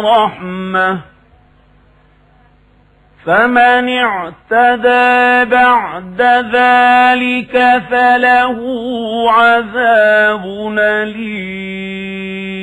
رحمة فمن اعتدى بعد ذلك فله عذاب أليم.